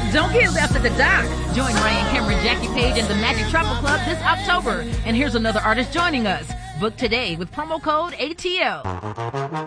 Don't get left at the dock. Join Ryan Cameron, Jackie Page, and the Magic Travel Club this October. And here's another artist joining us. Book today with promo code ATL.